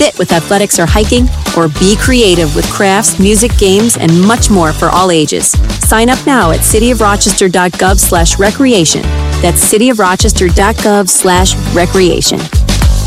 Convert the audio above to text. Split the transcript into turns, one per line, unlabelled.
fit with athletics or hiking, or be creative with crafts, music, games, and much more for all ages. Sign up now at cityofrochester.gov/recreation. That's cityofrochester.gov/recreation.